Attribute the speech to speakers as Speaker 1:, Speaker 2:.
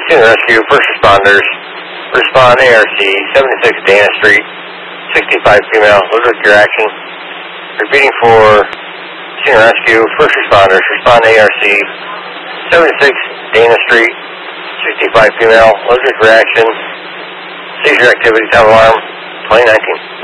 Speaker 1: Senior Rescue, first responders, respond ARC, 76 Dana Street, 65 female, look your action. Repeating for Senior Rescue, first responders, respond ARC, 76 Dana Street, 65 female, look your action. Seizure activity, time alarm, 2019.